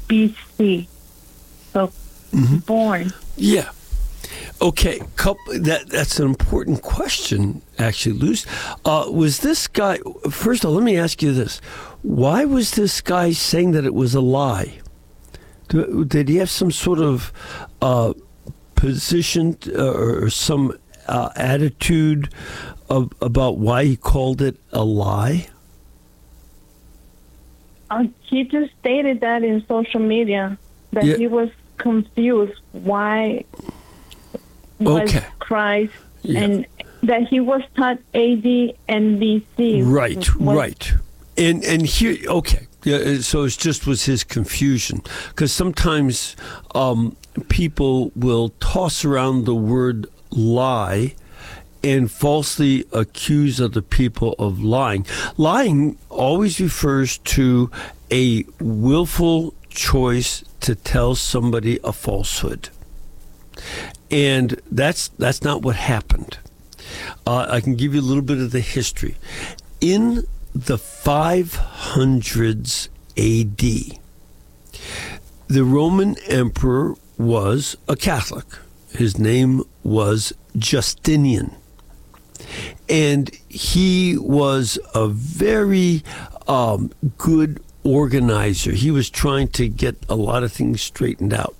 BC. So born. Yeah. Okay. That's an important question, actually, Luz. Was this guy? First of all, let me ask you this: why was this guy saying that it was a lie? Did he have some sort of position or some attitude about why he called it a lie? He just stated that in social media that he was confused why was Christ and that he was taught AD and BC. Right. And here, so it just was his confusion, because sometimes people will toss around the word lie and falsely accuse other people of lying. Lying always refers to a willful choice to tell somebody a falsehood. And that's not what happened. I can give you a little bit of the history. In the 500s AD, the Roman emperor was a Catholic. His name was Justinian. And he was a very good organizer. He was trying to get a lot of things straightened out.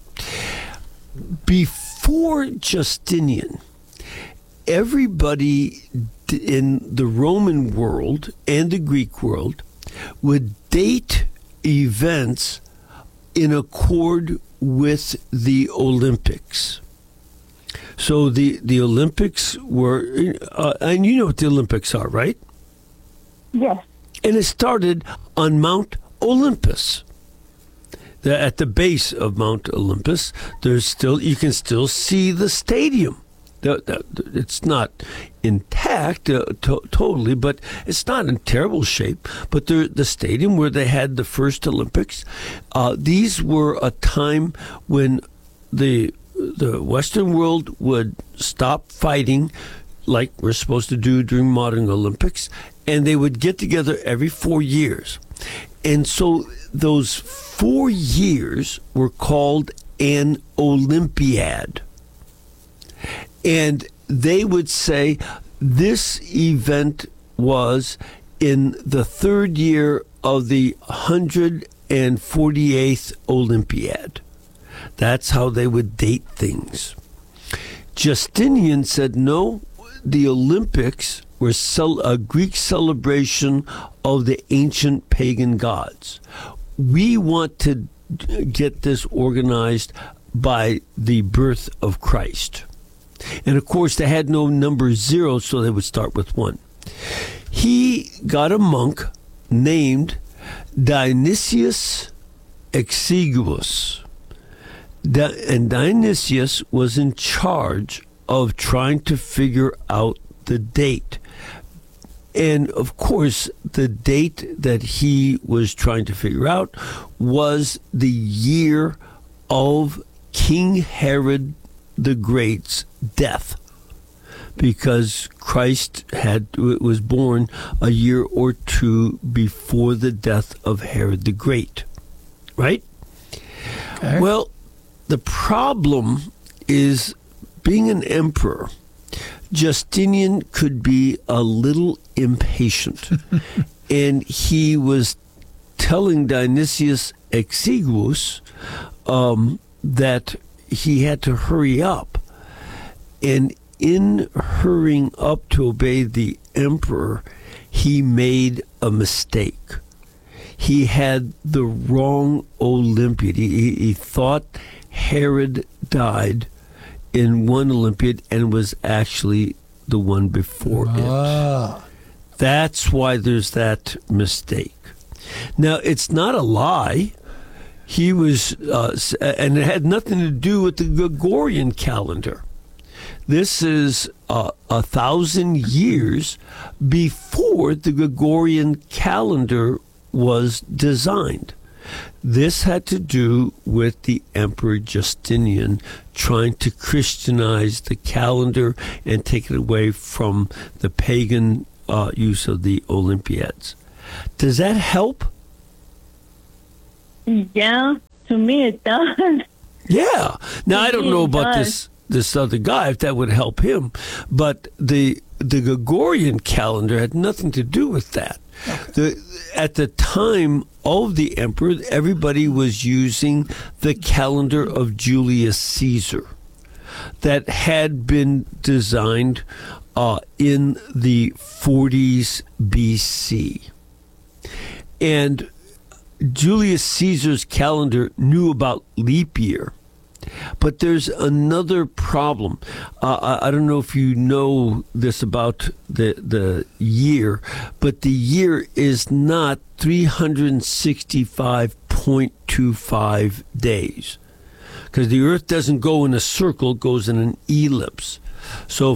Before Justinian, everybody in the Roman world and the Greek world would date events in accord with the Olympics. So the Olympics were, and you know what the Olympics are, right? Yes. And it started on Mount Olympus. At the base of Mount Olympus, you can still see the stadium. It's not intact totally, but it's not in terrible shape. But the stadium where they had the first Olympics, these were a time when the Western world would stop fighting like we're supposed to do during modern Olympics, and they would get together every 4 years. And so those 4 years were called an Olympiad. And they would say this event was in the third year of the 148th Olympiad. That's how they would date things. Justinian said, no, the Olympics were a Greek celebration of the ancient pagan gods. We want to get this organized by the birth of Christ. And of course, they had no number 0, so they would start with 1. He got a monk named Dionysius Exiguus. And Dionysius was in charge of trying to figure out the date. And of course, the date that he was trying to figure out was the year of King Herod the Great's death, because Christ was born a year or 2 before the death of Herod the Great, right? Okay. Well, the problem is, being an emperor, Justinian could be a little impatient. And he was telling Dionysius Exiguus that he had to hurry up. And in hurrying up to obey the emperor, he made a mistake. He had the wrong Olympiad. He thought Herod died in one Olympiad and was actually the one before it. That's why there's that mistake. Now, it's not a lie. He was, and it had nothing to do with the Gregorian calendar. This is 1,000 years before the Gregorian calendar was designed. This had to do with the Emperor Justinian trying to Christianize the calendar and take it away from the pagan use of the Olympiads. Does that help? Yeah. To me, it does. Yeah. Now, I don't know about this other guy, if that would help him, but the Gregorian calendar had nothing to do with that. Okay. At the time of the emperor, everybody was using the calendar of Julius Caesar that had been designed in the 40s BC. And Julius Caesar's calendar knew about leap year. But there's another problem. I don't know if you know this about the year, but the year is not 365.25 days, because the Earth doesn't go in a circle; it goes in an ellipse. So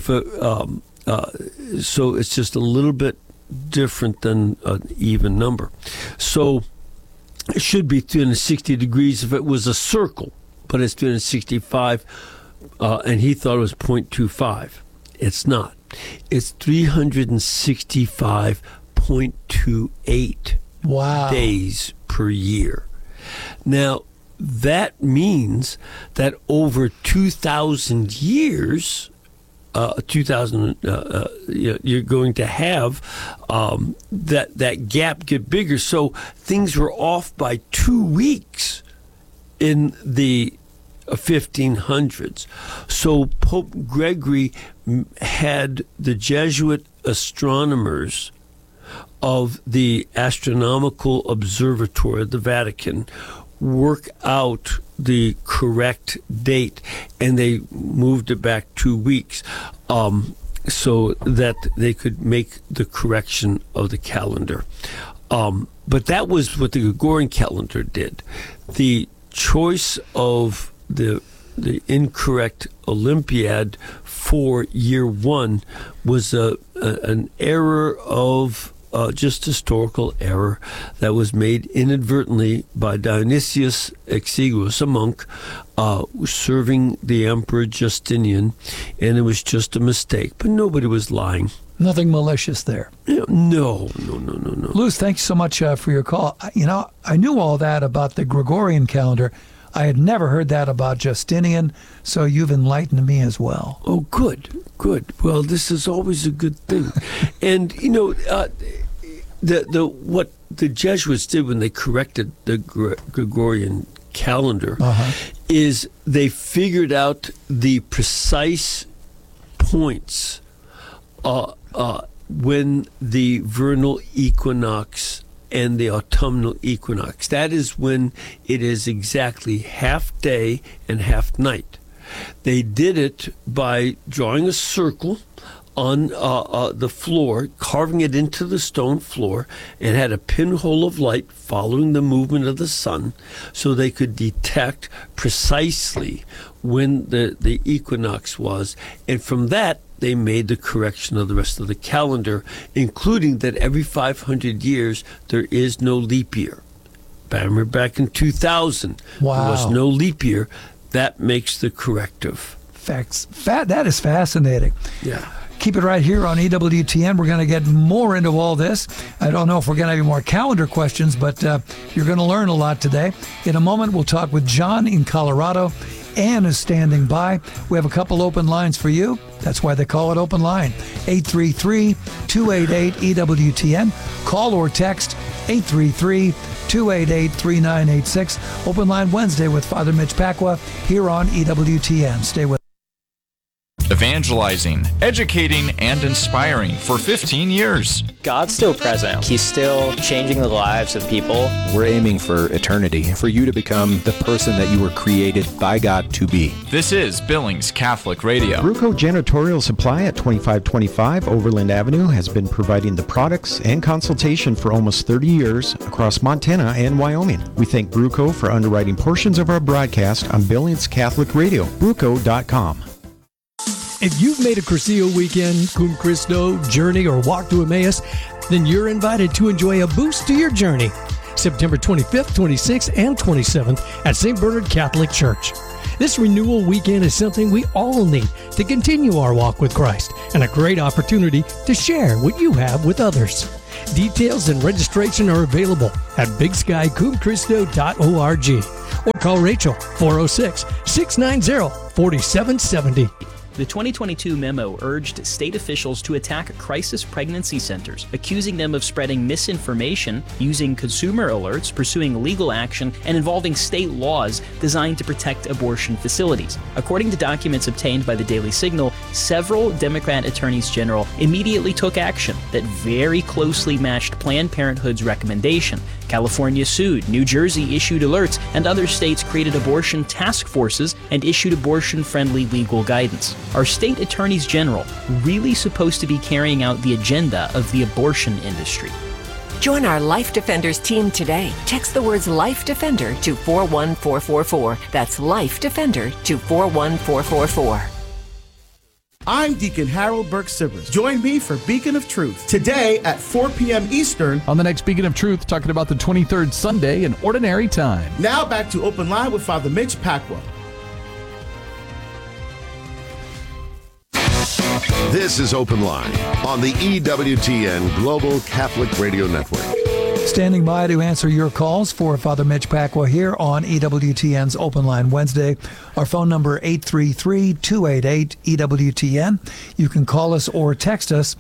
so it's just a little bit different than an even number. So it should be 360 degrees if it was a circle. But it's 365, and he thought it was 0.25. It's not. It's 365.28 days per year. Now, that means that over 2,000 years, you're going to have that gap get bigger. So things were off by 2 weeks in the 1500s. So Pope Gregory had the Jesuit astronomers of the Astronomical Observatory of the Vatican work out the correct date, and they moved it back 2 weeks so that they could make the correction of the calendar. But that was what the Gregorian calendar did. The choice of the incorrect Olympiad for year one was an error of just historical error that was made inadvertently by Dionysius Exiguus, a monk serving the Emperor Justinian, and it was just a mistake. But nobody was lying. Nothing malicious there. No. Luz, thanks so much for your call. I knew all that about the Gregorian calendar. I had never heard that about Justinian, so you've enlightened me as well. Oh, good. Well, this is always a good thing. And, what the Jesuits did when they corrected the Gregorian calendar is they figured out the precise points when the vernal equinox and the autumnal equinox. That is when it is exactly half day and half night. They did it by drawing a circle on the floor, carving it into the stone floor, and had a pinhole of light following the movement of the sun, so they could detect precisely when the equinox was. And from that, they made the correction of the rest of the calendar, including that every 500 years there is no leap year. Remember back in 2000, there was no leap year. That makes the corrective. That is fascinating. Yeah. Keep it right here on EWTN. We're going to get more into all this. I don't know if we're going to have any more calendar questions, but you're going to learn a lot today. In a moment, we'll talk with John in Colorado. Ann is standing by. We have a couple open lines for you. That's why they call it Open Line. 833-288-EWTN. Call or text 833-288-3986. Open Line Wednesday with Father Mitch Pacwa here on EWTN. Stay with us. Evangelizing, educating, and inspiring for 15 years. God's still present. He's still changing the lives of people. We're aiming for eternity, for you to become the person that you were created by God to be. This is Billings Catholic Radio. Bruco Janitorial Supply at 2525 Overland Avenue has been providing the products and consultation for almost 30 years across Montana and Wyoming. We thank Bruco for underwriting portions of our broadcast on Billings Catholic Radio. Bruco.com. If you've made a Cursillo weekend, Cum Christo, journey, or walk to Emmaus, then you're invited to enjoy a boost to your journey. September 25th, 26th, and 27th at St. Bernard Catholic Church. This renewal weekend is something we all need to continue our walk with Christ and a great opportunity to share what you have with others. Details and registration are available at bigskycumchristo.org or call Rachel 406-690-4770. The 2022 memo urged state officials to attack crisis pregnancy centers, accusing them of spreading misinformation, using consumer alerts, pursuing legal action, and involving state laws designed to protect abortion facilities. According to documents obtained by the Daily Signal, several Democrat attorneys general immediately took action that very closely matched Planned Parenthood's recommendation. California sued, New Jersey issued alerts, and other states created abortion task forces and issued abortion-friendly legal guidance. Are state attorneys general really supposed to be carrying out the agenda of the abortion industry? Join our Life Defenders team today. Text the words Life Defender to 41444. That's Life Defender to 41444. I'm Deacon Harold Burke-Sivers. Join me for Beacon of Truth today at 4 p.m. Eastern on the next Beacon of Truth, talking about the 23rd Sunday in Ordinary Time. Now back to Open Line with Father Mitch Pacwa. This is Open Line on the EWTN Global Catholic Radio Network. Standing by to answer your calls for Father Mitch Pacwa here on EWTN's Open Line Wednesday. Our phone number 833-288-EWTN. You can call us or text us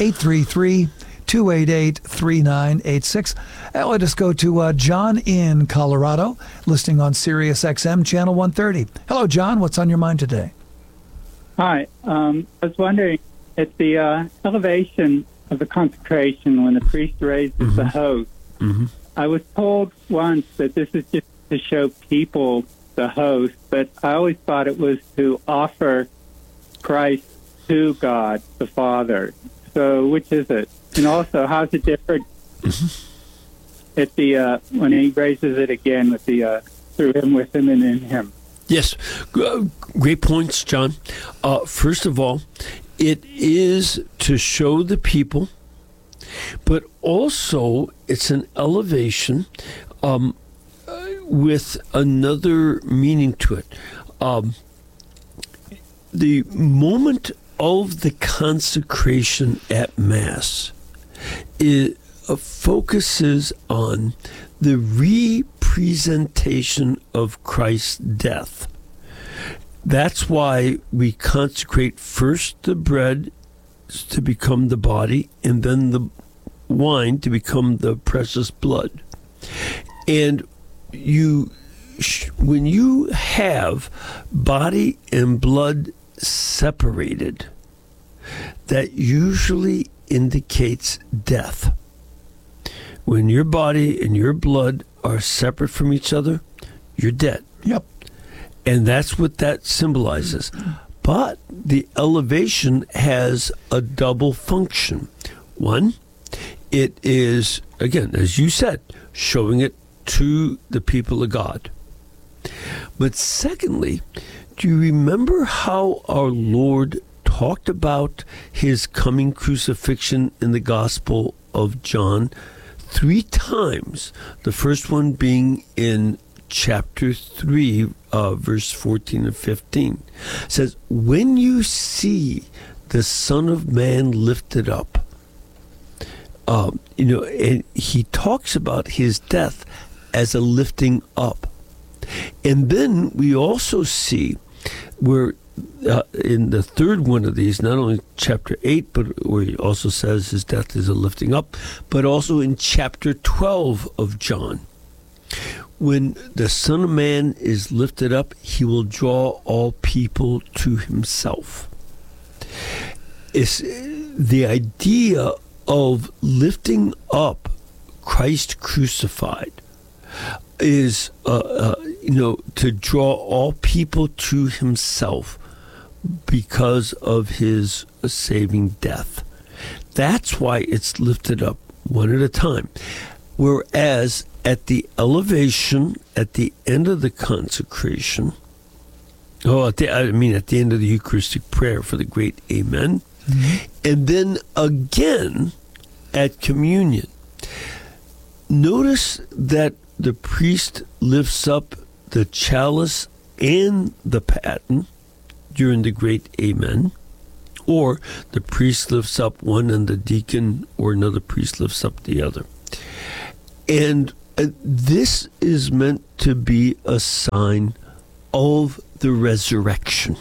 833-288-3986. Let us go to John in Colorado, listening on Sirius XM Channel 130. Hello, John. What's on your mind today? Hi. I was wondering, at the elevation of the consecration, when the priest raises the host, I was told once that this is just to show people the host, but I always thought it was to offer Christ to God the Father. So which is it? And also, how's it different at the when he raises it again with the through him, with him, and in him? Yes, great points, John. First of all, it is to show the people, but also it's an elevation with another meaning to it. The moment of the consecration at Mass, it focuses on the representation of Christ's death. That's why we consecrate first the bread to become the body, and then the wine to become the precious blood. And when you have body and blood separated, that usually indicates death. When your body and your blood are separate from each other, you're dead. Yep. And that's what that symbolizes. But the elevation has a double function. One, it is, again, as you said, showing it to the people of God. But secondly, do you remember how our Lord talked about his coming crucifixion in the Gospel of John 3 times? The first one being in chapter 3, verse 14 and 15. It says, when you see the Son of Man lifted up, and he talks about his death as a lifting up. And then we also see where in the third one of these, not only chapter 8, but where he also says his death is a lifting up, but also in chapter 12 of John. When the Son of Man is lifted up, he will draw all people to himself. It's the idea of lifting up Christ crucified is, to draw all people to himself because of his saving death. That's why it's lifted up one at a time. Whereas at the elevation, at the end of the consecration, at the end of the Eucharistic prayer for the great Amen, and then again at communion, notice that the priest lifts up the chalice and the paten during the great Amen, or the priest lifts up one and the deacon or another priest lifts up the other. And This is meant to be a sign of the resurrection.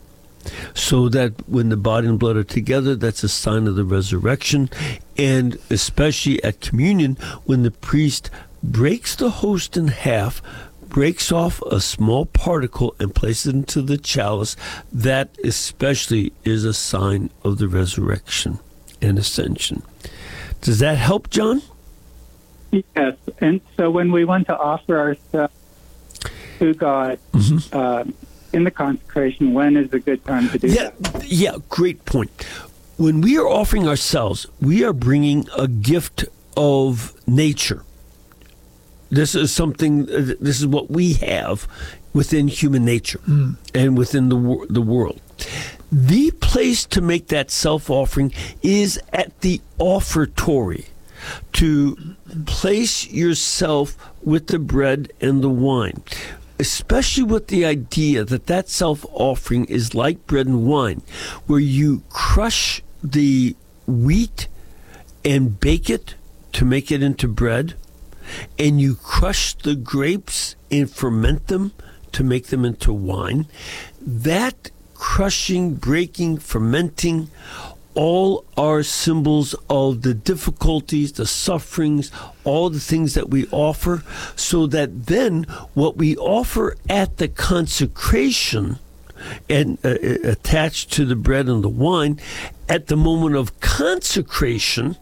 So that when the body and blood are together, that's a sign of the resurrection. And especially at communion, when the priest breaks the host in half, breaks off a small particle and places it into the chalice, that especially is a sign of the resurrection and ascension. Does that help, John? Yes. And so when we want to offer ourselves to God in the consecration, when is a good time to do that? Yeah, great point. When we are offering ourselves, we are bringing a gift of nature. This is something, this is what we have within human nature and within the world. The place to make that self-offering is at the offertory, to place yourself with the bread and the wine, especially with the idea that that self-offering is like bread and wine, where you crush the wheat and bake it to make it into bread, and you crush the grapes and ferment them to make them into wine. That crushing, breaking, fermenting, all are symbols of the difficulties, the sufferings, all the things that we offer, so that then what we offer at the consecration and attached to the bread and the wine, at the moment of consecration,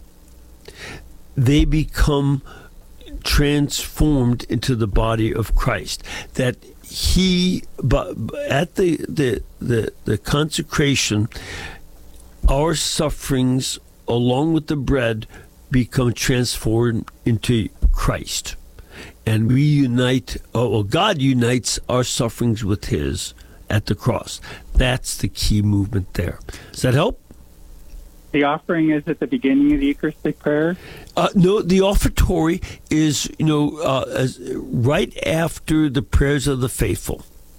they become transformed into the body of Christ. That he, at the consecration, our sufferings along with the bread become transformed into Christ, and we unite. God unites our sufferings with His at the cross. That's the key movement there. Does that help? The offering is at the beginning of the Eucharistic prayer? No, the offertory is, right after the prayers of the faithful.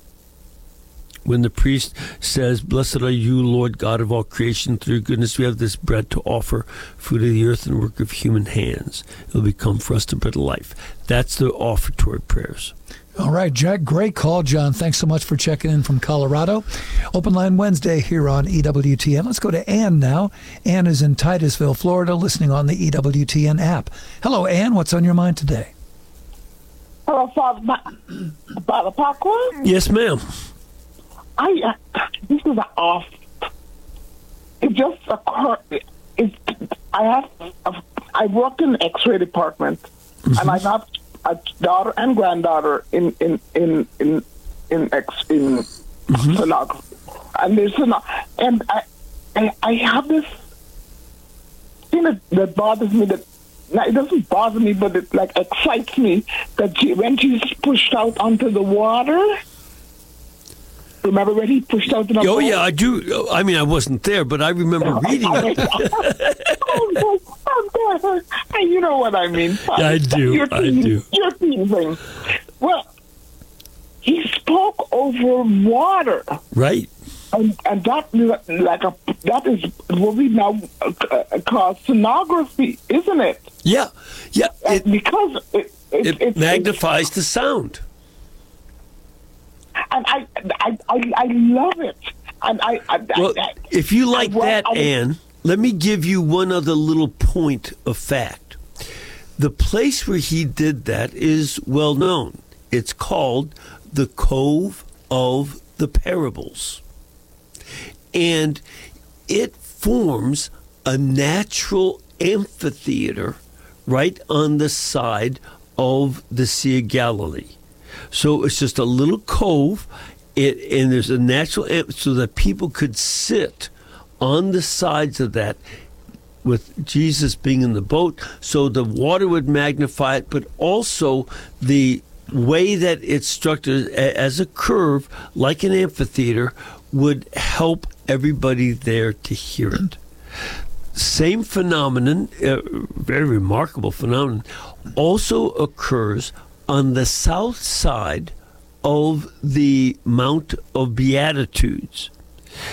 When the priest says, "Blessed are you, Lord God of all creation, through your goodness we have this bread to offer, fruit of the earth and work of human hands. It will become for us the bread of life." That's the offertory prayers. All right, Jack, great call, John. Thanks so much for checking in from Colorado. Open Line Wednesday here on EWTN. Let's go to Ann now. Ann is in Titusville, Florida, listening on the EWTN app. Hello, Ann. What's on your mind today? Hello, Father Parker? Yes, ma'am. This is off. It just occurred. I work in the X-ray department, and I got a daughter and granddaughter in sonography, and I have this thing that bothers me. That it doesn't bother me, but it like excites me. That when she's pushed out onto the water. Remember when he pushed out the boat? Oh, yeah, I do. I mean, I wasn't there, but I remember reading it. You know what I mean. I do. You're teasing. Well, he spoke over water. Right. And that is what we now call sonography, isn't it? Yeah. Yeah. Because it magnifies the sound. And I love it. And if you like that, Ann, let me give you one other little point of fact. The place where he did that is well known. It's called the Cove of the Parables. And it forms a natural amphitheater right on the side of the Sea of Galilee. So it's just a little cove, and there's a natural so that people could sit on the sides of that with Jesus being in the boat, so the water would magnify it, but also the way that it's structured as a curve, like an amphitheater, would help everybody there to hear it. Same phenomenon, very remarkable phenomenon, also occurs on the south side of the Mount of Beatitudes.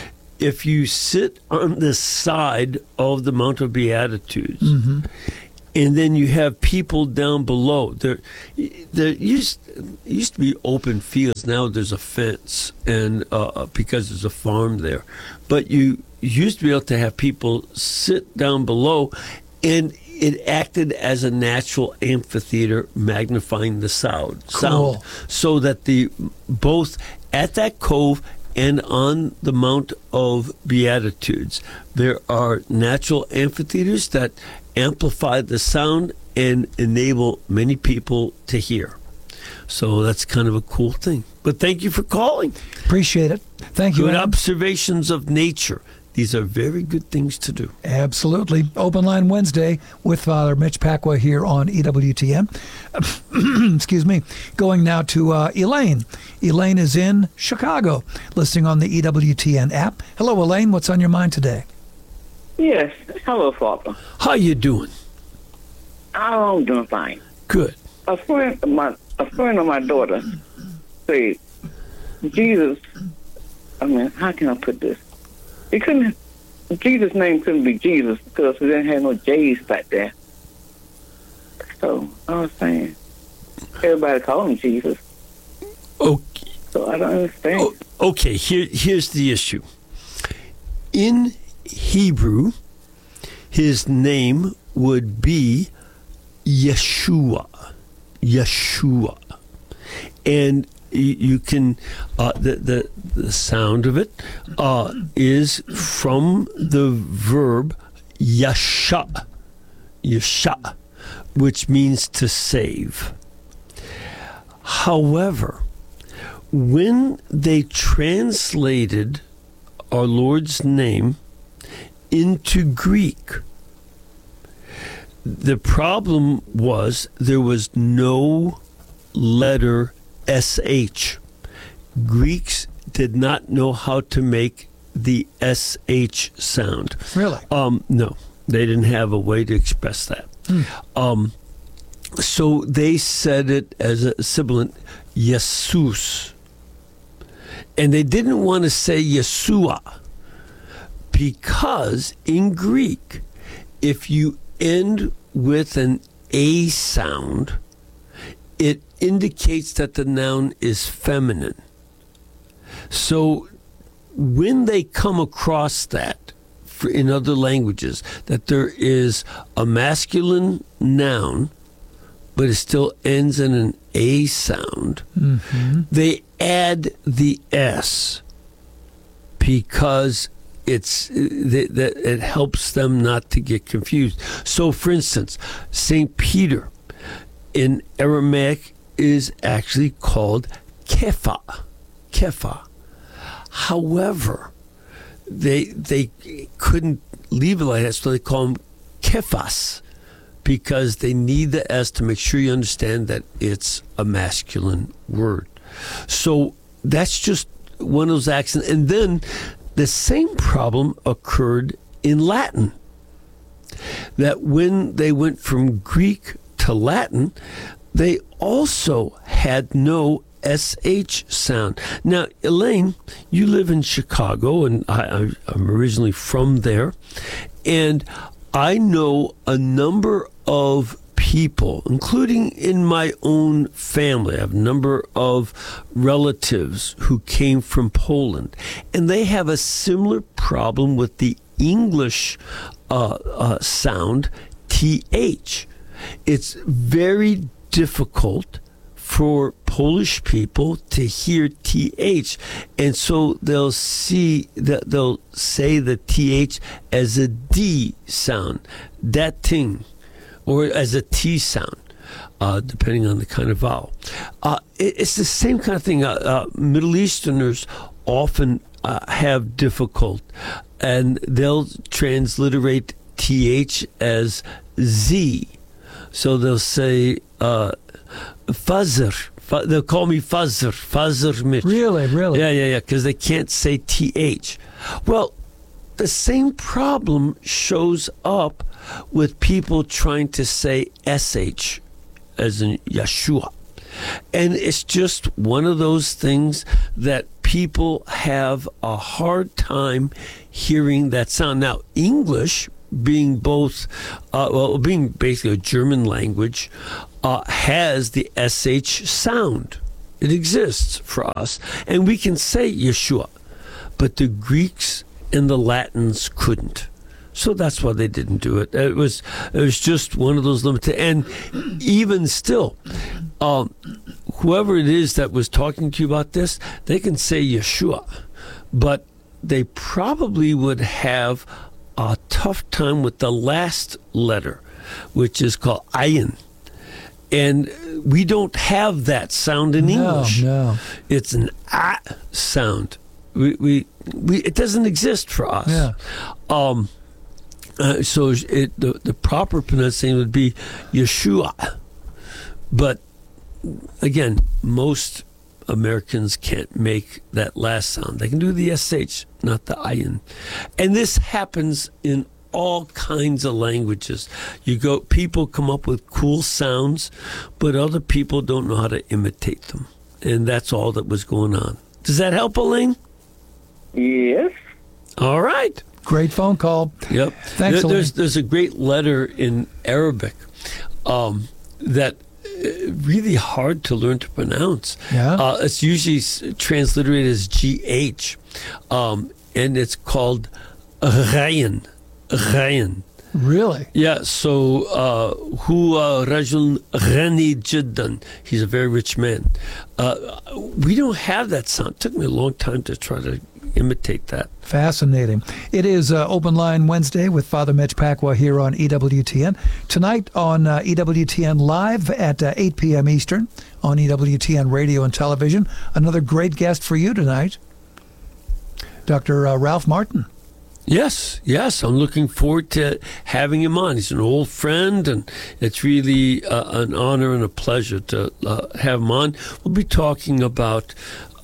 If you sit on the side of the Mount of Beatitudes, And then you have people down below. There used to be open fields. Now there's a fence, and because there's a farm there. But you used to be able to have people sit down below, and it acted as a natural amphitheater, magnifying the sound. Cool. So that both at that cove and on the Mount of Beatitudes, there are natural amphitheaters that amplify the sound and enable many people to hear. So that's kind of a cool thing. But thank you for calling. Appreciate it. Thank you. Good Adam. observations of nature. These are very good things to do. Absolutely. Open Line Wednesday with Father Mitch Pacwa here on EWTN. Excuse me. Going now to Elaine. Elaine is in Chicago, listening on the EWTN app. Hello, Elaine. What's on your mind today? Yes. Hello, Father. How you doing? I'm doing fine. Good. A friend of my daughter said, Jesus, how can I put this? Jesus' name couldn't be Jesus because we didn't have no J's back there. So I was saying, everybody call him Jesus. Okay. So I don't understand. Okay, here's the issue. In Hebrew, his name would be Yeshua. Yeshua. And you can, the sound of it is from the verb yasha, yasha, which means to save. However, when they translated our Lord's name into Greek, the problem was there was no letter SH. Greeks did not know how to make the SH sound. Really? No, they didn't have a way to express that. So they said it as a sibilant, Jesus. And they didn't want to say Yeshua because in Greek, if you end with an A sound, it indicates that the noun is feminine. So when they come across that in other languages, that there is a masculine noun, but it still ends in an A sound, they add the S because it helps them not to get confused. So, for instance, St. Peter in Aramaic is actually called Kepha. Kepha. However, they couldn't leave it like that, so they call him Kephas because they need the S to make sure you understand that it's a masculine word. So that's just one of those accents. And then the same problem occurred in Latin. That when they went from Greek to Latin, they also had no SH sound. Now, Elaine, you live in Chicago, and I'm originally from there, and I know a number of people, including in my own family. I have a number of relatives who came from Poland, and they have a similar problem with the English sound, TH. It's very difficult for Polish people to hear TH, and so they'll say the TH as a D sound, that thing, or as a T sound, depending on the kind of vowel. It's the same kind of thing. Middle Easterners often have difficult, and they'll transliterate TH as Z. So they'll say Fazr. They'll call me Fazr Mitch. Really? Yeah, because they can't say TH. Well, the same problem shows up with people trying to say SH, as in Yeshua. And it's just one of those things that people have a hard time hearing that sound. Now, English, being both, being basically a German language, has the SH sound. It exists for us, and we can say Yeshua, but the Greeks and the Latins couldn't. So that's why they didn't do it. It was just one of those limited. And even still, whoever it is that was talking to you about this, they can say Yeshua, but they probably would have a tough time with the last letter, which is called ayin. And we don't have that sound in English. No. It's an ah sound. We it doesn't exist for us. Yeah. So the proper pronunciation would be Yeshua. But again, most Americans can't make that last sound. They can do the SH, not the ayin. And this happens in all kinds of languages. People come up with cool sounds, but other people don't know how to imitate them. And that's all that was going on. Does that help, Elaine? Yes. All right. Great phone call. Yep. Thanks, Elaine. There's a great letter in Arabic that really hard to learn to pronounce. Yeah. It's usually transliterated as GH, and it's called Ghayan. Ghayan. Really? Yeah, so Huwa Rajul Ghani Jiddan. He's a very rich man. We don't have that sound. It took me a long time to try to imitate that. Fascinating. It is Open Line Wednesday with Father Mitch Pacwa here on EWTN. Tonight on EWTN Live at 8 p.m. Eastern on EWTN Radio and Television. Another great guest for you tonight, Dr. Ralph Martin. Yes. I'm looking forward to having him on. He's an old friend, and it's really an honor and a pleasure to have him on. We'll be talking about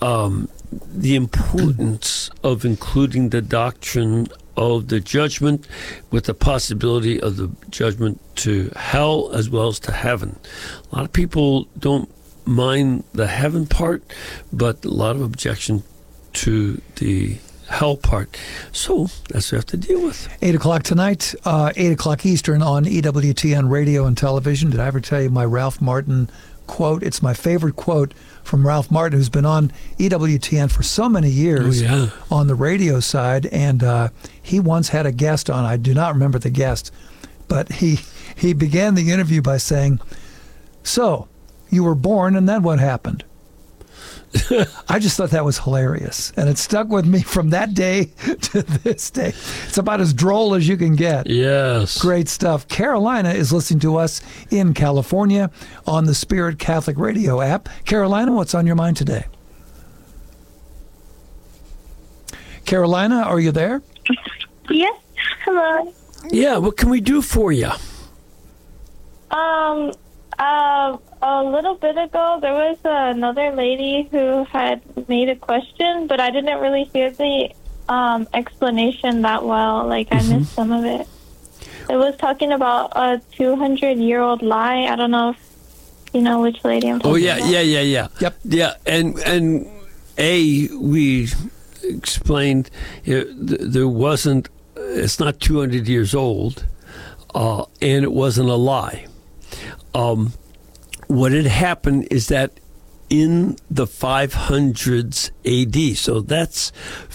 the importance of including the doctrine of the judgment with the possibility of the judgment to hell as well as to heaven. A lot of people don't mind the heaven part, but a lot of objection to the hell part. So that's what we have to deal with. 8 o'clock tonight, 8 o'clock Eastern on EWTN Radio and Television. Did I ever tell you my Ralph Martin quote? It's my favorite quote from Ralph Martin, who's been on EWTN for so many years on the radio side. And he once had a guest on. I do not remember the guest, but he began the interview by saying, "So, you were born, and then what happened?" I just thought that was hilarious, and it stuck with me from that day to this day. It's about as droll as you can get. Yes. Great stuff. Carolina is listening to us in California on the Spirit Catholic Radio app. Carolina, what's on your mind today? Carolina, are you there? Yes. Hello. Yeah, what can we do for you? A little bit ago, there was another lady who had made a question, but I didn't really hear the explanation that well. Like, I missed some of it. It was talking about a 200-year-old lie. I don't know if you know which lady I'm talking about. Yeah. Yep. Yeah, and we explained there wasn't, it's not 200 years old, and it wasn't a lie. What had happened is that in the 500s AD, so that's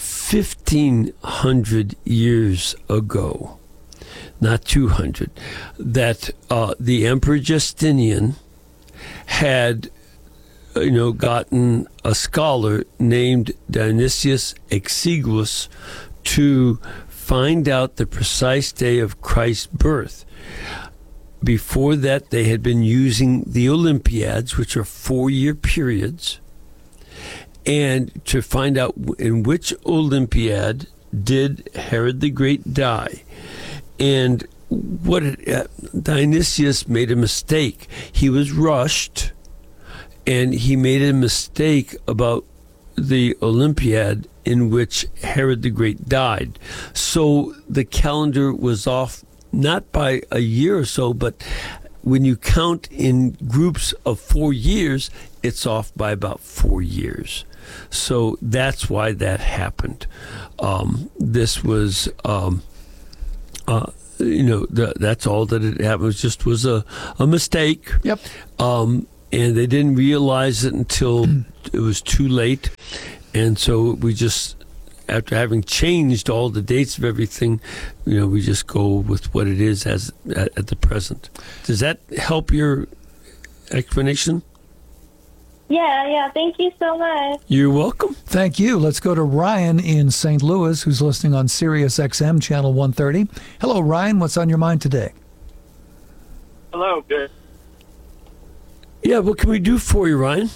1,500 years ago, not 200, that the Emperor Justinian had, gotten a scholar named Dionysius Exiguus to find out the precise day of Christ's birth. Before that, they had been using the Olympiads, which are 4-year periods, and to find out in which Olympiad did Herod the Great die. And Dionysius made a mistake. He was rushed, and he made a mistake about the Olympiad in which Herod the Great died. So the calendar was off, not by a year or so, but when you count in groups of 4 years, it's off by about 4 years. So that's why that happened. This was that's all that it happened. It was a mistake. Yep. And they didn't realize it until it was too late. And so we just, after having changed all the dates of everything, we just go with what it is at the present. Does that help your explanation? Yeah. Thank you so much. You're welcome. Thank you. Let's go to Ryan in St. Louis, who's listening on Sirius XM, Channel 130. Hello, Ryan. What's on your mind today? Hello. Good. Yeah, what can we do for you, Ryan?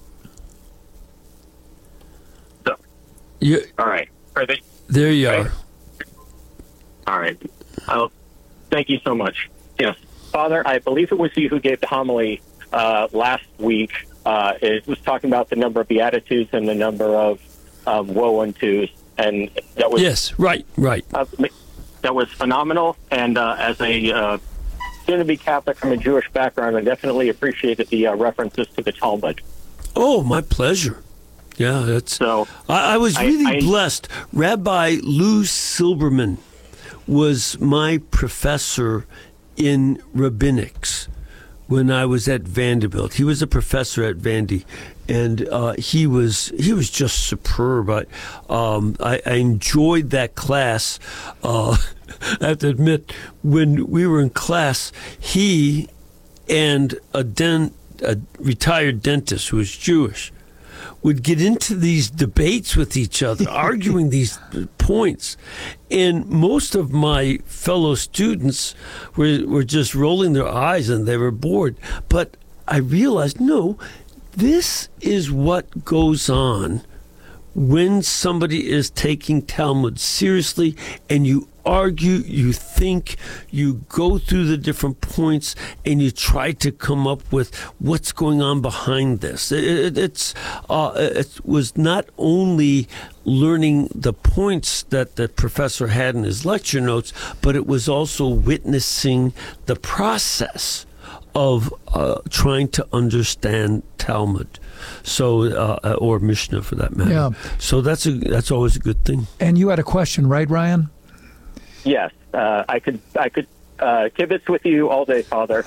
All right. Are they? There you are. All right. Thank you so much. Yes. Father, I believe it was you who gave the homily last week. It was talking about the number of Beatitudes and the number of woe untos. And that was... Yes, right. That was phenomenal. And as a soon-to-be Catholic from a Jewish background, I definitely appreciated the references to the Talmud. Oh, my pleasure. Yeah, that's so. I was really blessed. Rabbi Lou Silberman was my professor in rabbinics when I was at Vanderbilt. He was a professor at Vandy, and he was just superb. I enjoyed that class. I have to admit, when we were in class, he and a retired dentist who was Jewish would get into these debates with each other, arguing these points. And most of my fellow students were just rolling their eyes and they were bored. But I realized, no, this is what goes on when somebody is taking Talmud seriously, and you argue, you think, you go through the different points, and you try to come up with what's going on behind this. It was not only learning the points that the professor had in his lecture notes, but it was also witnessing the process of trying to understand Talmud, or Mishnah for that matter. Yeah. So that's always a good thing. And you had a question, right, Ryan? Yes, I could kibitz with you all day, Father.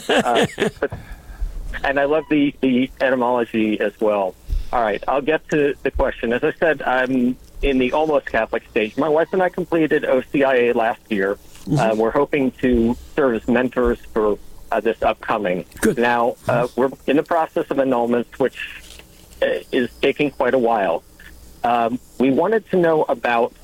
And I love the etymology as well. All right, I'll get to the question. As I said, I'm in the almost Catholic stage. My wife and I completed OCIA last year. Mm-hmm. We're hoping to serve as mentors for this upcoming. Good. Now, we're in the process of annulments, which is taking quite a while. We wanted to know about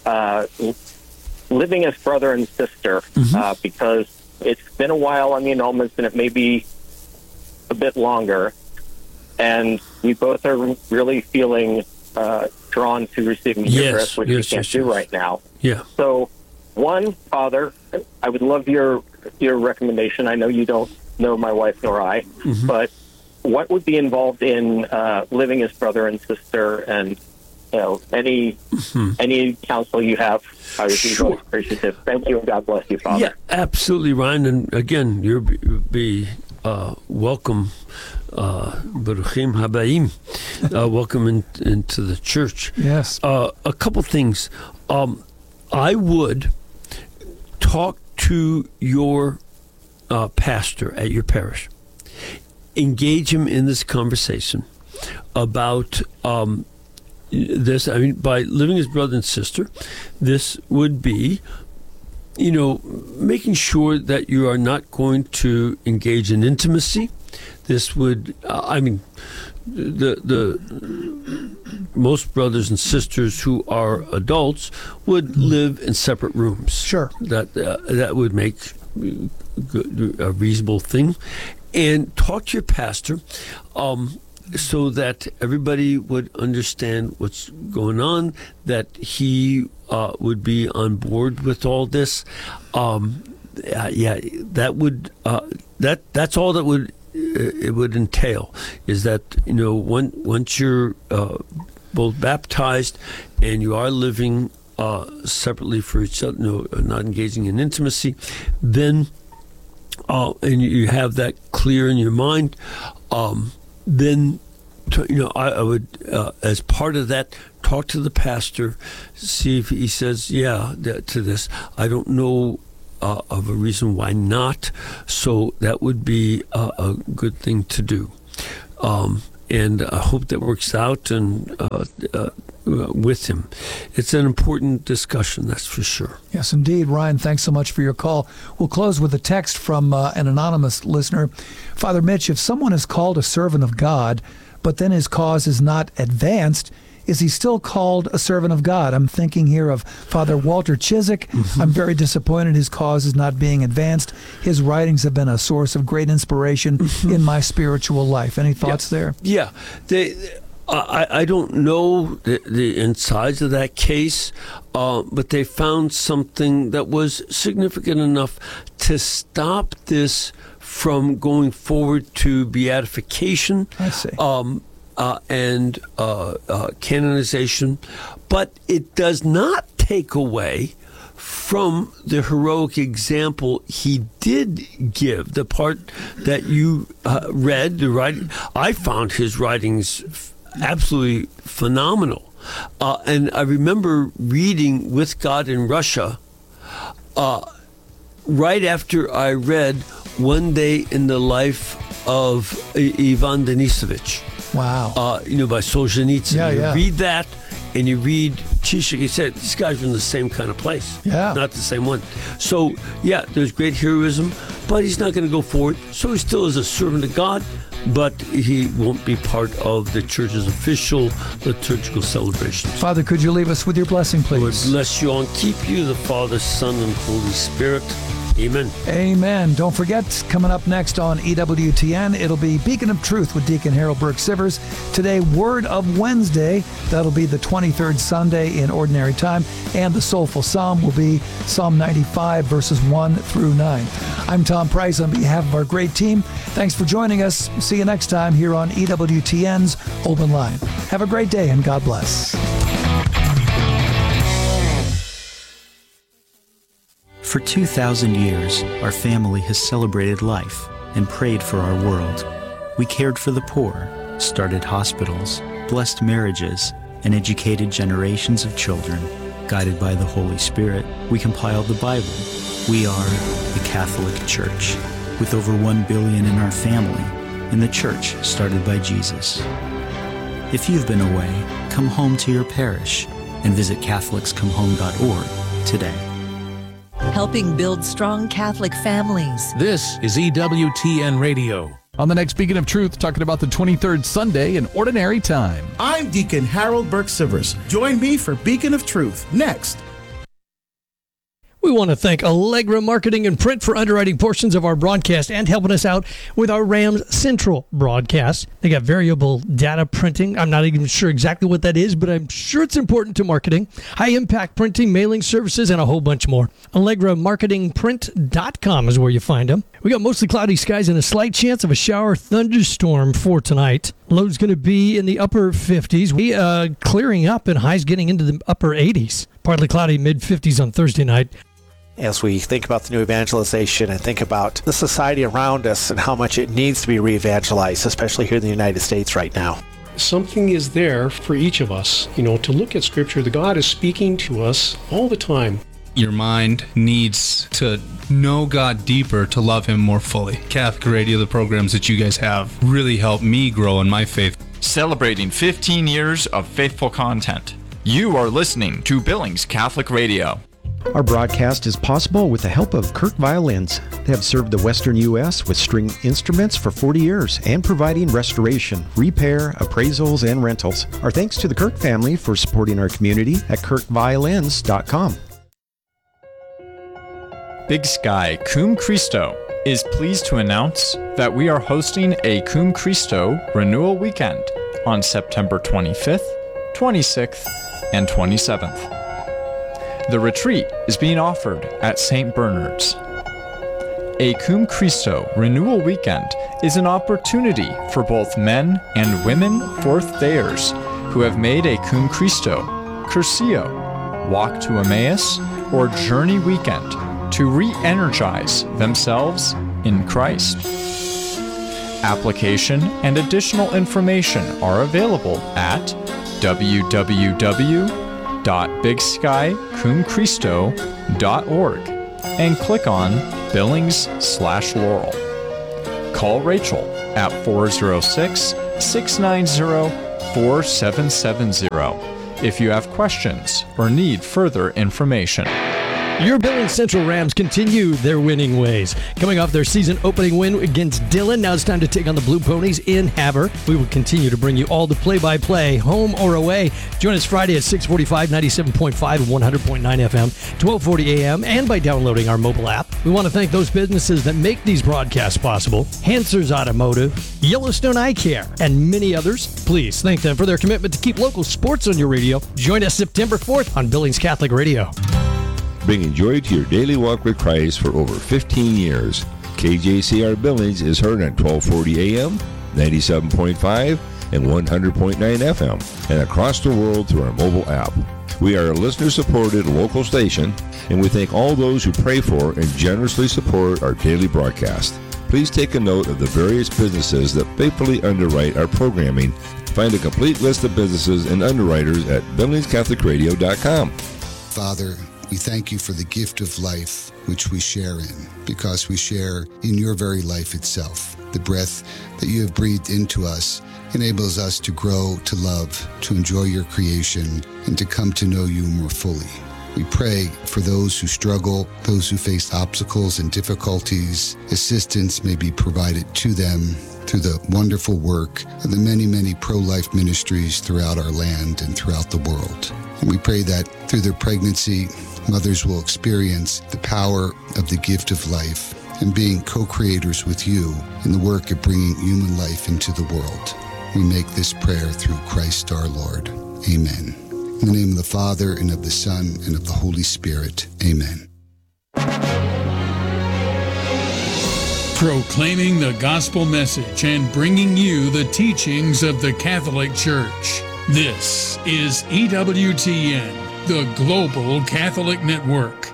living as brother and sister, because it's been a while on the annulments, and it may be a bit longer. And we both are really feeling drawn to receiving the Eucharist, which we can't do right now. Yeah. So, one, Father, I would love your recommendation. I know you don't know my wife nor I, but what would be involved in living as brother and sister, and any counsel you have, I would be really appreciative. Thank you, and God bless you, Father. Yeah, absolutely, Ryan. And again, you'll be welcome, Baruchim Habayim, welcome into the church. Yes. A couple things. I would talk to your pastor at your parish. Engage him in this conversation about this. I mean, by living as brother and sister, this would be, making sure that you are not going to engage in intimacy. This would, the most brothers and sisters who are adults would live in separate rooms. Sure. That would make a reasonable thing. And talk to your pastor so that everybody would understand what's going on, that he would be on board with all this. That would that's all that would it would entail, is that once you're both baptized and you are living separately for each other, not engaging in intimacy, then and you have that clear in your mind, then I would, as part of that, talk to the pastor, see if he says to this. I don't know of a reason why not. So that would be a good thing to do. And I hope that works out and with him. It's an important discussion, that's for sure. Yes, indeed. Ryan, thanks so much for your call. We'll close with a text from an anonymous listener. Father Mitch, if someone is called a servant of God, but then his cause is not advanced, is he still called a servant of God? I'm thinking here of Father Walter Chiswick. Mm-hmm. I'm very disappointed his cause is not being advanced. His writings have been a source of great inspiration in my spiritual life. Any thoughts there? Yeah. I don't know the insides of that case, but they found something that was significant enough to stop this from going forward to beatification. I see. And canonization, but it does not take away from the heroic example he did give. The part that you read, the writing, I found his writings absolutely phenomenal. And I remember reading With God in Russia right after I read One Day in the Life of Ivan Denisovich. Wow. By Solzhenitsyn. Yeah, you yeah. read that, and you read Chiswick. He said, these guys are in the same kind of place. Yeah. Not the same one. So, yeah, there's great heroism, but he's not going to go forward. So he still is a servant of God, but he won't be part of the church's official liturgical celebrations. Father, could you leave us with your blessing, please? Lord bless you and keep you, the Father, Son, and Holy Spirit. Amen. Amen. Don't forget, coming up next on EWTN, it'll be Beacon of Truth with Deacon Harold Burke-Sivers. Today, Word of Wednesday. That'll be the 23rd Sunday in Ordinary Time. And the Soulful Psalm will be Psalm 95, verses 1 through 9. I'm Tom Price on behalf of our great team. Thanks for joining us. See you next time here on EWTN's Open Line. Have a great day and God bless. For 2,000 years, our family has celebrated life and prayed for our world. We cared for the poor, started hospitals, blessed marriages, and educated generations of children. Guided by the Holy Spirit, we compiled the Bible. We are the Catholic Church, with over 1 billion in our family, and the church started by Jesus. If you've been away, come home to your parish and visit CatholicsComeHome.org today. Helping build strong Catholic families. This is EWTN Radio. On the next Beacon of Truth, talking about the 23rd Sunday in Ordinary Time. I'm Deacon Harold Burke-Sivers. Join me for Beacon of Truth next. We want to thank Allegra Marketing and Print for underwriting portions of our broadcast and helping us out with our Rams Central broadcast. They got variable data printing. I'm not even sure exactly what that is, but I'm sure it's important to marketing. High-impact printing, mailing services, and a whole bunch more. AllegraMarketingPrint.com is where you find them. We got mostly cloudy skies and a slight chance of a shower thunderstorm for tonight. Load's going to be in the upper 50s. We clearing up and highs getting into the upper 80s. Partly cloudy, mid-50s on Thursday night. As we think about the new evangelization and think about the society around us and how much it needs to be re-evangelized, especially here in the United States right now. Something is there for each of us, to look at Scripture. The God is speaking to us all the time. Your mind needs to know God deeper to love Him more fully. Catholic Radio, the programs that you guys have, really helped me grow in my faith. Celebrating 15 years of faithful content. You are listening to Billings Catholic Radio. Our broadcast is possible with the help of Kirk Violins. They have served the Western U.S. with string instruments for 40 years and providing restoration, repair, appraisals, and rentals. Our thanks to the Kirk family for supporting our community at kirkviolins.com. Big Sky Cum Christo is pleased to announce that we are hosting a Cum Christo Renewal Weekend on September 25th, 26th, and 27th. The retreat is being offered at St. Bernard's. A Cum Christo Renewal Weekend is an opportunity for both men and women fourth-dayers who have made a Cum Christo, Cursillo, Walk to Emmaus, or Journey Weekend to re-energize themselves in Christ. Application and additional information are available at www.bigskycumchristo.org. and click on Billings/Laurel. Call Rachel at 406-690-4770 if you have questions or need further information. Your Billings Central Rams continue their winning ways. Coming off their season opening win against Dillon, now it's time to take on the Blue Ponies in Havre. We will continue to bring you all the play-by-play, home or away. Join us Friday at 6:45, 97.5 and 100.9 FM, 12:40 a.m., and by downloading our mobile app. We want to thank those businesses that make these broadcasts possible. Hansers Automotive, Yellowstone Eye Care, and many others. Please thank them for their commitment to keep local sports on your radio. Join us September 4th on Billings Catholic Radio. Bringing joy to your daily walk with Christ for over 15 years. KJCR Billings is heard on 1240 AM, 97.5, and 100.9 FM, and across the world through our mobile app. We are a listener-supported local station, and we thank all those who pray for and generously support our daily broadcast. Please take a note of the various businesses that faithfully underwrite our programming. Find a complete list of businesses and underwriters at BillingsCatholicRadio.com. Father, we thank you for the gift of life which we share in, because we share in your very life itself. The breath that you have breathed into us enables us to grow, to love, to enjoy your creation, and to come to know you more fully. We pray for those who struggle, those who face obstacles and difficulties. Assistance may be provided to them through the wonderful work of the many, many pro-life ministries throughout our land and throughout the world. And we pray that through their pregnancy, mothers will experience the power of the gift of life and being co-creators with you in the work of bringing human life into the world. We make this prayer through Christ our Lord. Amen. In the name of the Father, and of the Son, and of the Holy Spirit. Amen. Proclaiming the gospel message and bringing you the teachings of the Catholic Church. This is EWTN, the Global Catholic Network.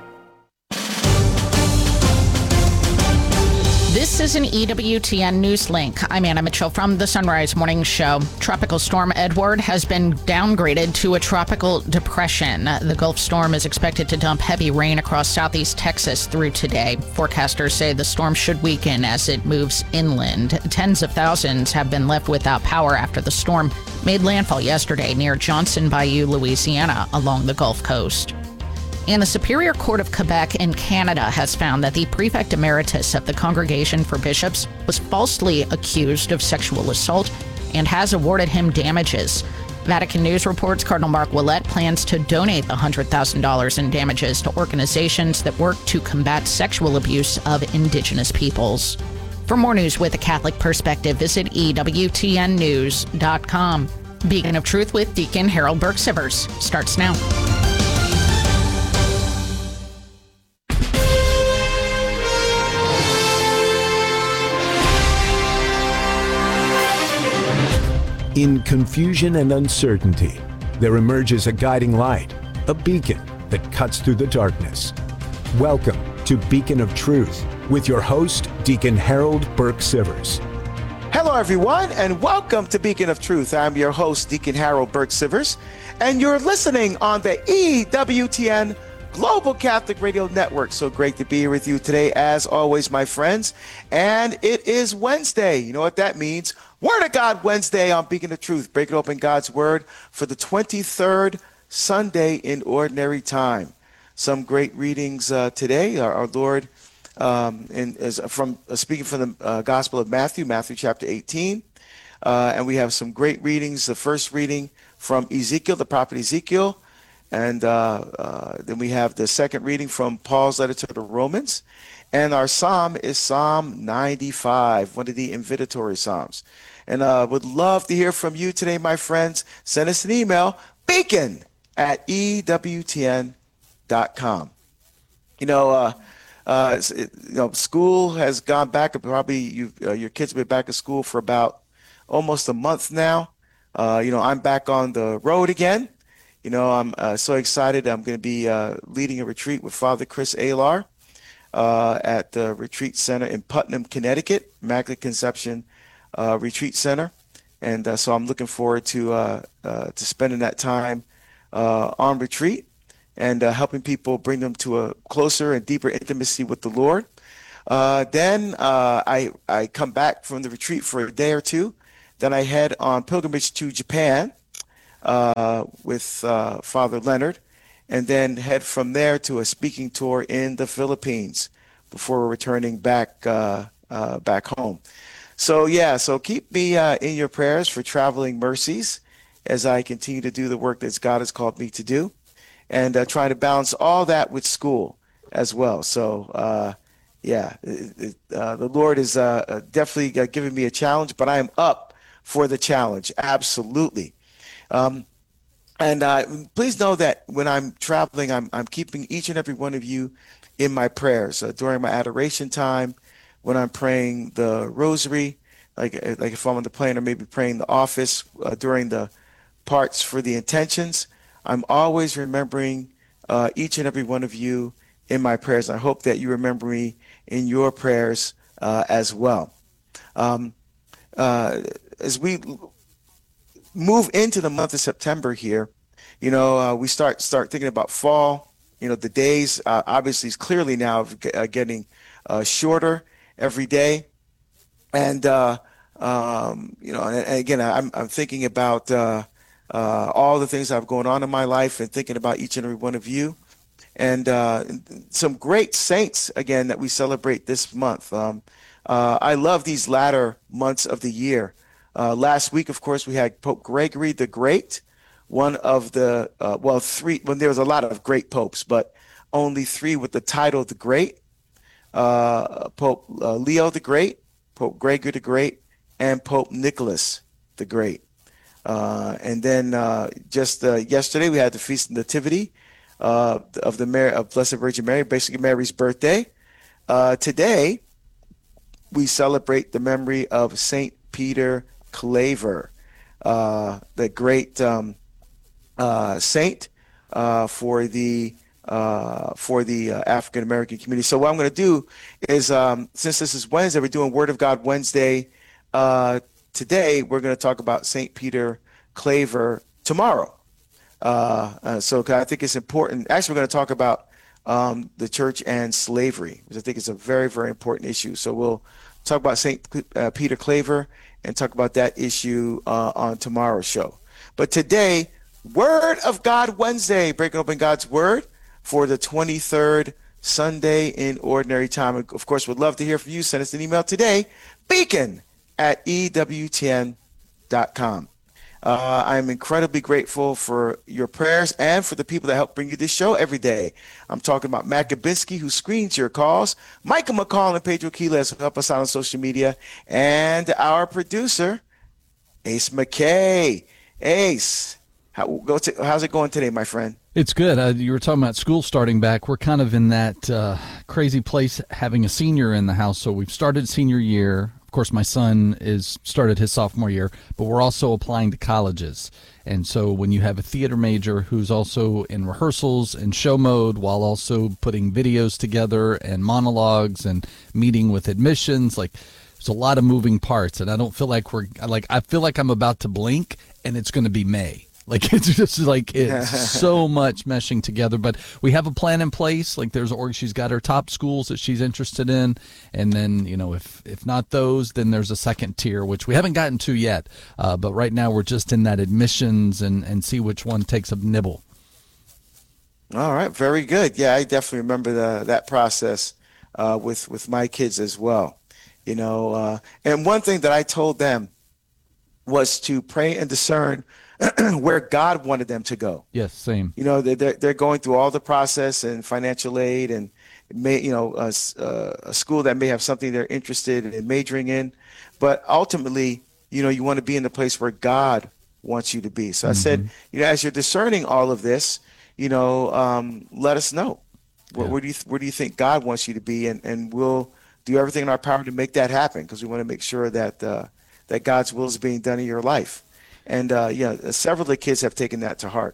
This is an EWTN News Link. I'm Anna Mitchell from the Sunrise Morning Show. Tropical Storm Edward has been downgraded to a tropical depression. The Gulf storm is expected to dump heavy rain across southeast Texas through today. Forecasters say the storm should weaken as it moves inland. Tens of thousands have been left without power after the storm made landfall yesterday near Johnson Bayou, Louisiana, along the Gulf Coast. And the Superior Court of Quebec in Canada has found that the prefect emeritus of the Congregation for Bishops was falsely accused of sexual assault and has awarded him damages. Vatican News reports Cardinal Mark Ouellet plans to donate the $100,000 in damages to organizations that work to combat sexual abuse of Indigenous peoples. For more news with a Catholic perspective, visit EWTNnews.com. Beacon of Truth with Deacon Harold Burke-Sivers starts now. In confusion and uncertainty, there emerges a guiding light, a beacon that cuts through the darkness. Welcome to Beacon of Truth with your host, Deacon Harold Burke-Sivers. Hello, everyone, and welcome to Beacon of Truth. I'm your host, Deacon Harold Burke-Sivers, and you're listening on the EWTN Global Catholic Radio Network. So great to be here with you today, as always, my friends. And it is Wednesday. You know what that means? Word of God Wednesday on Beacon of Truth, breaking open God's Word for the 23rd Sunday in Ordinary Time. Some great readings today. Our Lord, speaking from the Gospel of Matthew, Matthew chapter 18. And we have some great readings. The first reading from Ezekiel, the prophet Ezekiel. And then we have the second reading from Paul's letter to the Romans. And our psalm is Psalm 95, one of the invitatory psalms. And would love to hear from you today, my friends. Send us an email, beacon@ewtn.com. School has gone back. Probably your kids have been back at school for about almost a month now. I'm back on the road again. I'm so excited. I'm going to be leading a retreat with Father Chris Alar at the Retreat Center in Putnam, Connecticut, Immaculate Conception Retreat Center. And so I'm looking forward to spending that time on retreat and helping people bring them to a closer and deeper intimacy with the Lord. Then I come back from the retreat for a day or two. Then I head on pilgrimage to Japan with Father Leonard, and then head from there to a speaking tour in the Philippines before returning back back home. So keep me in your prayers for traveling mercies as I continue to do the work that God has called me to do, and trying to balance all that with school as well. So the Lord is definitely giving me a challenge, but I am up for the challenge. Absolutely. And please know that when I'm traveling, I'm keeping each and every one of you in my prayers during my adoration time, when I'm praying the rosary, like if I'm on the plane or maybe praying the office during the parts for the intentions. I'm always remembering each and every one of you in my prayers. I hope that you remember me in your prayers as well. As we move into the month of September here, we start thinking about fall. The days obviously is clearly now getting shorter every day, and and again, I'm thinking about all the things that have going on in my life, and thinking about each and every one of you, and some great saints again that we celebrate this month. I love these latter months of the year. Last week, of course, we had Pope Gregory the Great, one of the three. Well, there was a lot of great popes, but only three with the title the Great: Pope Leo the Great, Pope Gregory the Great, and Pope Nicholas the Great. And then just yesterday, we had the Feast of Nativity of Blessed Virgin Mary, basically Mary's birthday. Today, we celebrate the memory of Saint Peter Claver, the great saint for the African American community. So what I'm going to do is, since this is Wednesday, we're doing Word of God Wednesday. Today, we're going to talk about Saint Peter Claver tomorrow. So I think it's important. Actually, we're going to talk about the church and slavery, which I think is a very, very important issue. So we'll talk about Saint Peter Claver and talk about that issue on tomorrow's show. But today, Word of God Wednesday, breaking open God's Word for the 23rd Sunday in Ordinary Time. Of course, we'd love to hear from you. Send us an email today, beacon@ewtn.com. I'm incredibly grateful for your prayers and for the people that help bring you this show every day. I'm talking about Matt Gabinski, who screens your calls, Michael McCall and Pedro Quiles, who help us out on social media, and our producer, Ace McKay. Ace, how's it going today, my friend? It's good. You were talking about school starting back. We're kind of in that crazy place having a senior in the house. So we've started senior year. Of course, my son started his sophomore year, but we're also applying to colleges. And so when you have a theater major who's also in rehearsals and show mode while also putting videos together and monologues and meeting with admissions, there's a lot of moving parts. And I don't feel like I feel like I'm about to blink and it's going to be May. It's just it's so much meshing together, but we have a plan in place. She's got her top schools that she's interested in. And then, if not those, then there's a second tier, which we haven't gotten to yet. But right now we're just in that admissions and see which one takes a nibble. All right. Very good. Yeah, I definitely remember that process with my kids as well. And one thing that I told them was to pray and discern where God wanted them to go. Yes, same. They're going through all the process and financial aid and a school that may have something they're interested in majoring in, but ultimately, you want to be in the place where God wants you to be. So I said, as you're discerning all of this, let us know. Where do you think God wants you to be, and we'll do everything in our power to make that happen, because we want to make sure that that God's will is being done in your life. And several of the kids have taken that to heart.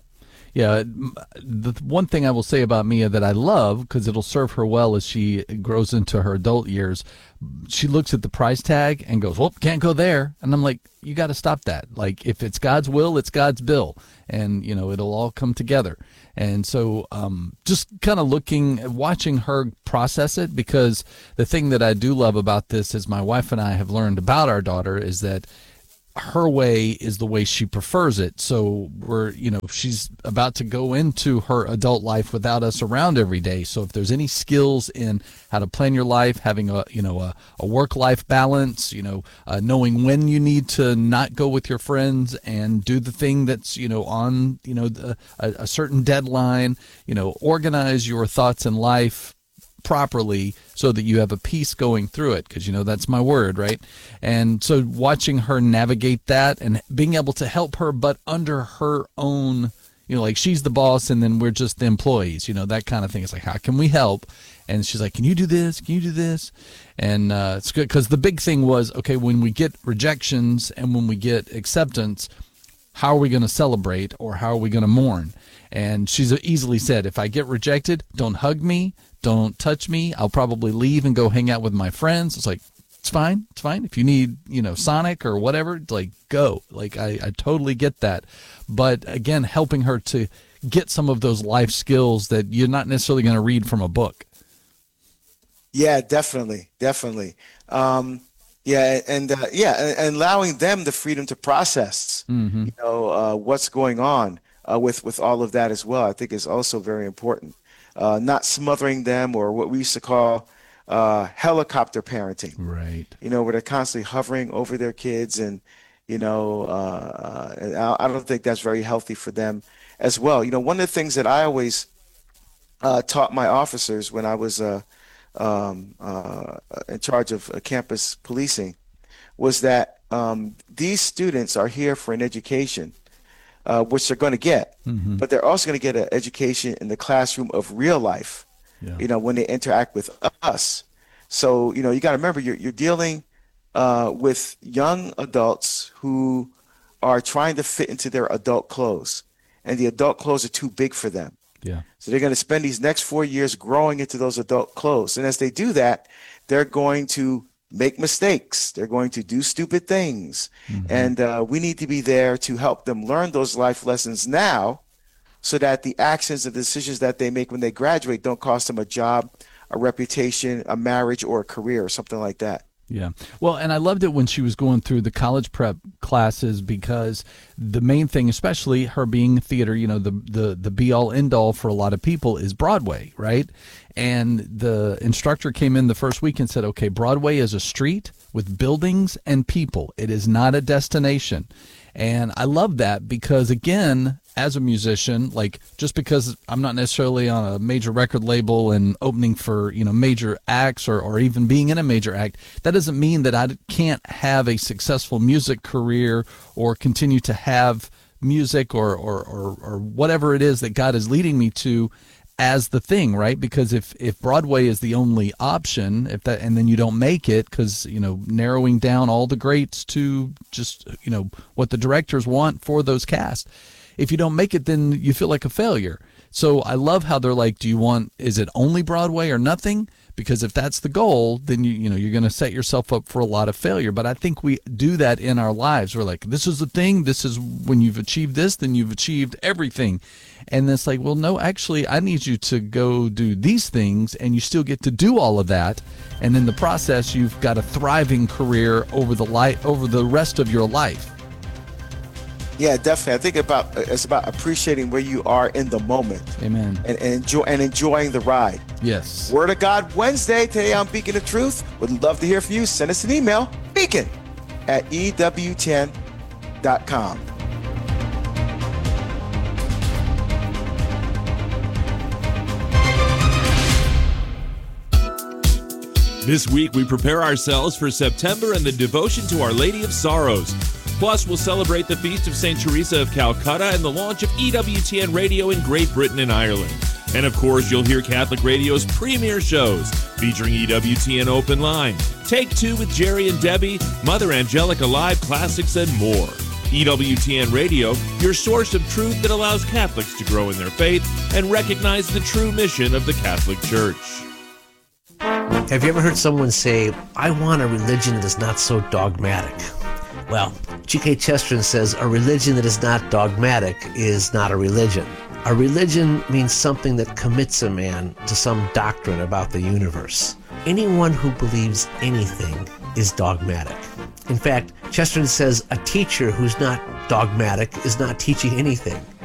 Yeah, the one thing I will say about Mia that I love, because it'll serve her well as she grows into her adult years, she looks at the price tag and goes, well, can't go there. And I'm like, you got to stop that. Like, if it's God's will, it's God's bill. And, it'll all come together. And so just kind of watching her process it, because the thing that I do love about this is my wife and I have learned about our daughter is that her way is the way she prefers it. So she's about to go into her adult life without us around every day. So if there's any skills in how to plan your life, having a work-life balance, knowing when you need to not go with your friends and do the thing that's, on, a certain deadline, organize your thoughts in life properly so that you have a peace going through it, because that's my word, right? And so watching her navigate that and being able to help her, but under her own, like she's the boss and then we're just the employees, that kind of thing. It's like, how can we help? And she's like, can you do this? Can you do this? And it's good, because the big thing was, okay, when we get rejections and when we get acceptance, how are we going to celebrate, or how are we going to mourn? And she's easily said, if I get rejected, don't hug me, don't touch me. I'll probably leave and go hang out with my friends. It's like, it's fine. It's fine. If you need, Sonic or whatever, like, go. Like, I totally get that. But again, helping her to get some of those life skills that you're not necessarily going to read from a book. Yeah, definitely. And allowing them the freedom to process, what's going on with all of that as well, I think is also very important. Not smothering them, or what we used to call helicopter parenting. Right. Where they're constantly hovering over their kids, and and I don't think that's very healthy for them as well. One of the things that I always taught my officers when I was in charge of campus policing was that these students are here for an education, which they're going to get, but they're also going to get an education in the classroom of real life, when they interact with us. So, you got to remember, you're dealing with young adults who are trying to fit into their adult clothes, and the adult clothes are too big for them. Yeah. So they're going to spend these next 4 years growing into those adult clothes. And as they do that, they're going to make mistakes. They're going to do stupid things. And we need to be there to help them learn those life lessons now, so that the actions and decisions that they make when they graduate don't cost them a job, a reputation, a marriage, or a career, or something like that. Yeah. Well, and I loved it when she was going through the college prep classes, because the main thing, especially her being theater, the be all end all for a lot of people is Broadway, right? And the instructor came in the first week and said, okay, Broadway is a street with buildings and people. It is not a destination. And I love that, because again, as a musician, like, just because I'm not necessarily on a major record label and opening for, major acts or even being in a major act, that doesn't mean that I can't have a successful music career or continue to have music or whatever it is that God is leading me to as the thing, right? Because if Broadway is the only option, and then you don't make it, because narrowing down all the greats to just what the directors want for those casts, if you don't make it, then you feel like a failure. So I love how they're like, is it only Broadway or nothing? Because if that's the goal, then you're going to set yourself up for a lot of failure. But I think we do that in our lives. We're like, this is the thing. This is when you've achieved this, then you've achieved everything. And it's like, well, no, actually, I need you to go do these things, and you still get to do all of that. And in the process, you've got a thriving career over the rest of your life. Yeah, definitely. I think it's about appreciating where you are in the moment. Amen. And enjoying the ride. Yes. Word of God Wednesday. Today on Beacon of Truth. Would love to hear from you. Send us an email, beacon@ewtn.com. This week we prepare ourselves for September and the devotion to Our Lady of Sorrows. Plus, we'll celebrate the Feast of St. Teresa of Calcutta and the launch of EWTN Radio in Great Britain and Ireland. And of course, you'll hear Catholic Radio's premier shows featuring EWTN Open Line, Take Two with Jerry and Debbie, Mother Angelica Live Classics, and more. EWTN Radio, your source of truth that allows Catholics to grow in their faith and recognize the true mission of the Catholic Church. Have you ever heard someone say, I want a religion that is not so dogmatic? Well, G.K. Chesterton says a religion that is not dogmatic is not a religion. A religion means something that commits a man to some doctrine about the universe. Anyone who believes anything is dogmatic. In fact, Chesterton says a teacher who's not dogmatic is not teaching anything.